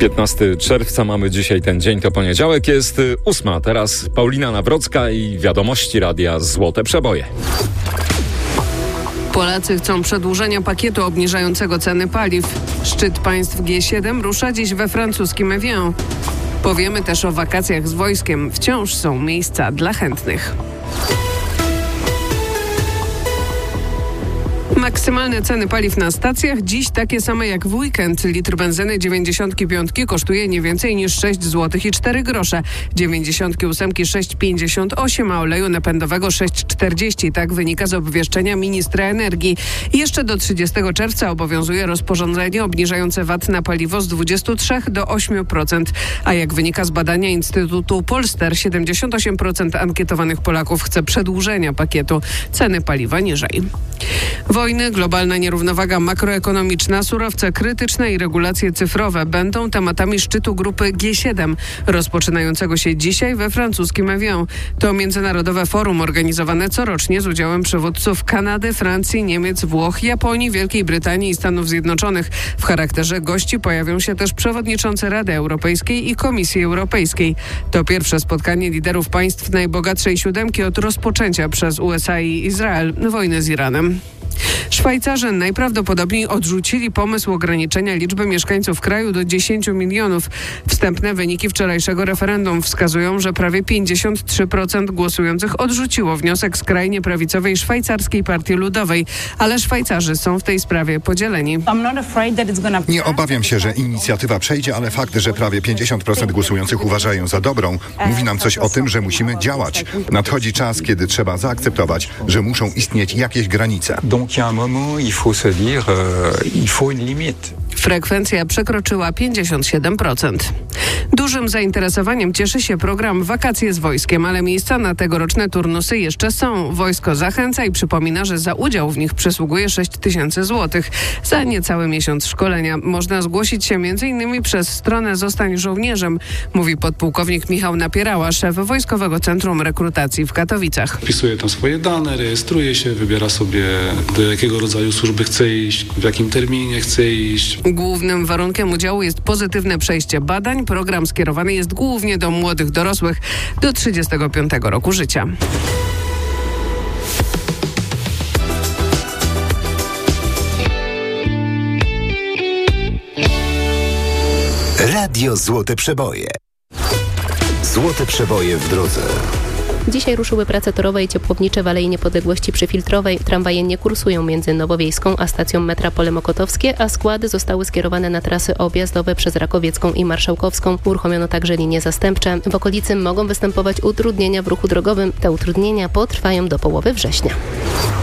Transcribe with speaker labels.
Speaker 1: 15 czerwca mamy dzisiaj ten dzień, to poniedziałek, jest 8. Teraz Paulina Nawrocka i wiadomości radia Złote Przeboje.
Speaker 2: Polacy chcą przedłużenia pakietu obniżającego ceny paliw. Szczyt państw G7 rusza dziś we francuskim Evian. Powiemy też o wakacjach z wojskiem. Wciąż są miejsca dla chętnych. Maksymalne ceny paliw na stacjach dziś takie same jak w weekend. Litr benzyny 95 kosztuje nie więcej niż 6 zł i 4 grosze. 98 6,58, a oleju napędowego 6,40. Tak wynika z obwieszczenia ministra energii. Jeszcze do 30 czerwca obowiązuje rozporządzenie obniżające VAT na paliwo z 23 do 8%. A jak wynika z badania Instytutu Polster, 78% ankietowanych Polaków chce przedłużenia pakietu. Ceny paliwa niżej. Wojny, globalna nierównowaga makroekonomiczna, surowce krytyczne i regulacje cyfrowe będą tematami szczytu grupy G7, rozpoczynającego się dzisiaj we francuskim Evian. To międzynarodowe forum organizowane corocznie z udziałem przywódców Kanady, Francji, Niemiec, Włoch, Japonii, Wielkiej Brytanii i Stanów Zjednoczonych. W charakterze gości pojawią się też przewodniczący Rady Europejskiej i Komisji Europejskiej. To pierwsze spotkanie liderów państw najbogatszej siódemki od rozpoczęcia przez USA i Izrael wojny z Iranem. Szwajcarzy najprawdopodobniej odrzucili pomysł ograniczenia liczby mieszkańców kraju do 10 milionów. Wstępne wyniki wczorajszego referendum wskazują, że prawie 53% głosujących odrzuciło wniosek skrajnie prawicowej Szwajcarskiej Partii Ludowej, ale Szwajcarzy są w tej sprawie podzieleni.
Speaker 3: Nie obawiam się, że inicjatywa przejdzie, ale fakt, że prawie 50% głosujących uważają za dobrą, mówi nam coś o tym, że musimy działać. Nadchodzi czas, kiedy trzeba zaakceptować, że muszą istnieć jakieś granice.
Speaker 4: Donc, il y a un moment, il faut se dire, il faut une limite.
Speaker 2: Frekwencja przekroczyła 57%. Dużym zainteresowaniem cieszy się program Wakacje z wojskiem, ale miejsca na tegoroczne turnusy jeszcze są. Wojsko zachęca i przypomina, że za udział w nich przysługuje 6 000 złotych. Za niecały miesiąc szkolenia można zgłosić się m.in. przez stronę Zostań żołnierzem, mówi podpułkownik Michał Napierała, szef Wojskowego Centrum Rekrutacji w Katowicach.
Speaker 5: Wpisuje tam swoje dane, rejestruje się, wybiera sobie, do jakiego rodzaju służby chce iść, w jakim terminie chce iść.
Speaker 2: Głównym warunkiem udziału jest pozytywne przejście badań. Program skierowany jest głównie do młodych dorosłych do 35 roku życia.
Speaker 6: Radio Złote Przeboje. Złote Przeboje w drodze.
Speaker 7: Dzisiaj ruszyły prace torowe i ciepłownicze w Alei Niepodległości przy Filtrowej. Tramwaje nie kursują między Nowowiejską a stacją metra Pole Mokotowskie, a składy zostały skierowane na trasy objazdowe przez Rakowiecką i Marszałkowską. Uruchomiono także linie zastępcze. W okolicy mogą występować utrudnienia w ruchu drogowym. Te utrudnienia potrwają do połowy września.